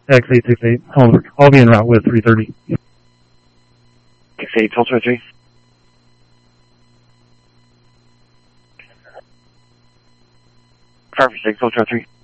X868. I'll be en route with 330. X8, Tulsa 3. Traffic 6, Ultra 3.